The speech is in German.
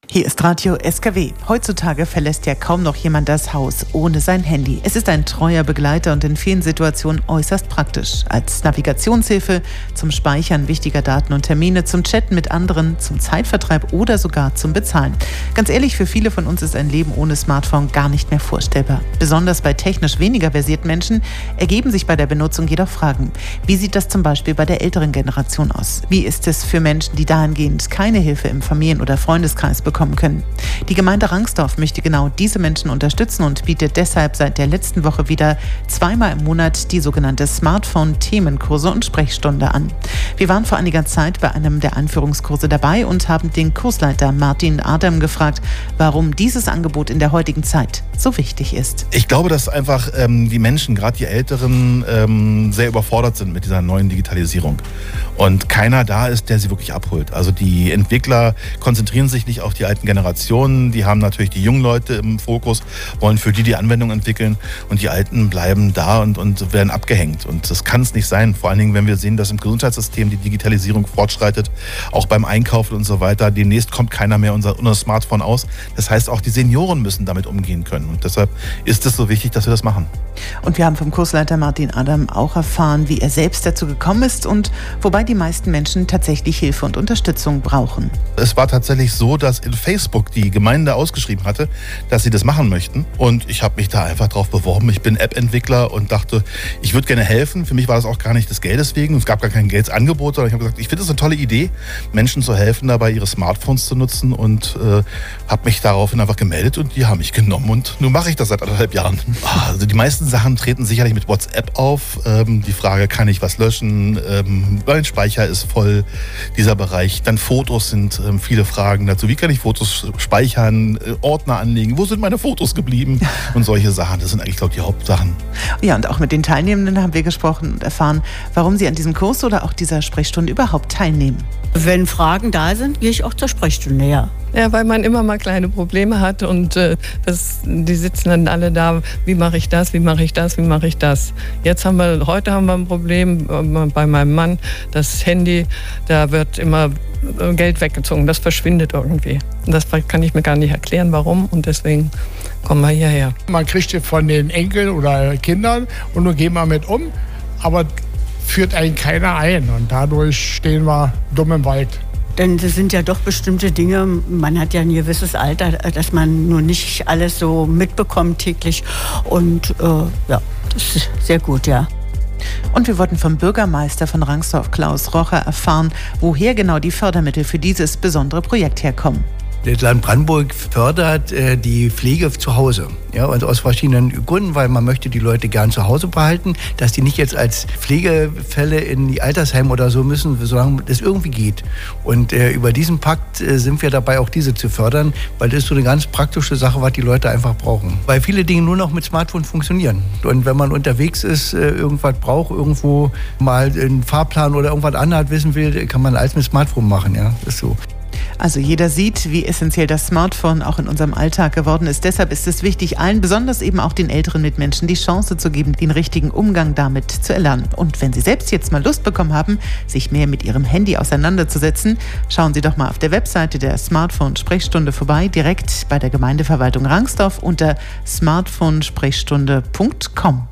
Hier ist Radio SKW. Heutzutage verlässt ja kaum noch jemand das Haus ohne sein Handy. Es ist ein treuer Begleiter und in vielen Situationen äußerst praktisch. Als Navigationshilfe, zum Speichern wichtiger Daten und Termine, zum Chatten mit anderen, zum Zeitvertreib oder sogar zum Bezahlen. Ganz ehrlich, für viele von uns ist ein Leben ohne Smartphone gar nicht mehr vorstellbar. Besonders bei technisch weniger versierten Menschen ergeben sich bei der Benutzung jedoch Fragen. Wie sieht das zum Beispiel bei der älteren Generation aus? Wie ist es für Menschen, die dahingehend keine Hilfe im Familien- oder Freundeskreis bekommen können? Die Gemeinde Rangsdorf möchte genau diese Menschen unterstützen und bietet deshalb seit der letzten Woche wieder zweimal im Monat die sogenannte Smartphone-Themenkurse und Sprechstunde an. Wir waren vor einiger Zeit bei einem der Einführungskurse dabei und haben den Kursleiter Martin Adam gefragt, warum dieses Angebot in der heutigen Zeit so wichtig ist. Ich glaube, dass einfach die Menschen, gerade die Älteren, sehr überfordert sind mit dieser neuen Digitalisierung. Und keiner da ist, der sie wirklich abholt. Also die Entwickler konzentrieren sich nicht auf die alten Generationen. Die haben natürlich die jungen Leute im Fokus, wollen für die Anwendung entwickeln. Und die Alten bleiben da und werden abgehängt. Und das kann es nicht sein. Vor allen Dingen, wenn wir sehen, dass im Gesundheitssystem die Digitalisierung fortschreitet, auch beim Einkaufen und so weiter. Demnächst kommt keiner mehr unser Smartphone aus. Das heißt, auch die Senioren müssen damit umgehen können. Und deshalb ist es so wichtig, dass wir das machen. Und wir haben vom Kursleiter Martin Adam auch erfahren, wie er selbst dazu gekommen ist und wobei die meisten Menschen tatsächlich Hilfe und Unterstützung brauchen. Es war tatsächlich so, dass in Facebook die Gemeinde ausgeschrieben hatte, dass sie das machen möchten. Und ich habe mich da einfach drauf beworben. Ich bin App-Entwickler und dachte, ich würde gerne helfen. Für mich war das auch gar nicht des Geldes wegen. Es gab gar kein Geldsangebot, sondern ich habe gesagt, ich finde es eine tolle Idee, Menschen zu helfen, dabei ihre Smartphones zu nutzen und habe mich daraufhin einfach gemeldet und die haben mich genommen. Und nun mache ich das seit 1,5 Jahren. Also die meisten Sachen treten sicherlich mit WhatsApp auf. Die Frage, kann ich was löschen? Mein Speicher ist voll, dieser Bereich. Dann Fotos sind viele Fragen dazu. Wie kann ich Fotos speichern, Ordner anlegen? Wo sind meine Fotos geblieben? Und solche Sachen, das sind eigentlich, glaube ich, die Hauptsachen. Ja, und auch mit den Teilnehmenden haben wir gesprochen und erfahren, warum sie an diesem Kurs oder auch dieser Sprechstunde überhaupt teilnehmen. Wenn Fragen da sind, gehe ich auch zur Sprechstunde, ja. Ja, weil man immer mal kleine Probleme hat und die sitzen dann alle da, wie mache ich das, wie mache ich das, wie mache ich das. Heute haben wir ein Problem bei meinem Mann, das Handy, da wird immer Geld weggezogen, das verschwindet irgendwie. Und das kann ich mir gar nicht erklären, warum, und deswegen kommen wir hierher. Man kriegt es von den Enkeln oder Kindern und nun gehen wir mit um, aber führt einen keiner ein und dadurch stehen wir dumm im Wald. Denn das sind ja doch bestimmte Dinge, man hat ja ein gewisses Alter, dass man nur nicht alles so mitbekommt täglich. Und ja, das ist sehr gut, ja. Und wir wollten vom Bürgermeister von Rangsdorf, Klaus Rocher, erfahren, woher genau die Fördermittel für dieses besondere Projekt herkommen. Das Land Brandenburg fördert die Pflege zu Hause. Ja, und aus verschiedenen Gründen, weil man möchte die Leute gern zu Hause behalten, dass die nicht jetzt als Pflegefälle in die Altersheime oder so müssen, solange das irgendwie geht. Und über diesen Pakt sind wir dabei, auch diese zu fördern, weil das ist so eine ganz praktische Sache, was die Leute einfach brauchen. Weil viele Dinge nur noch mit Smartphone funktionieren. Und wenn man unterwegs ist, irgendwas braucht, irgendwo mal einen Fahrplan oder irgendwas anderes wissen will, kann man alles mit Smartphone machen. Ja, das ist so. Also jeder sieht, wie essentiell das Smartphone auch in unserem Alltag geworden ist. Deshalb ist es wichtig, allen, besonders eben auch den älteren Mitmenschen, die Chance zu geben, den richtigen Umgang damit zu erlernen. Und wenn Sie selbst jetzt mal Lust bekommen haben, sich mehr mit Ihrem Handy auseinanderzusetzen, schauen Sie doch mal auf der Webseite der Smartphone-Sprechstunde vorbei, direkt bei der Gemeindeverwaltung Rangsdorf unter smartphonesprechstunde.com.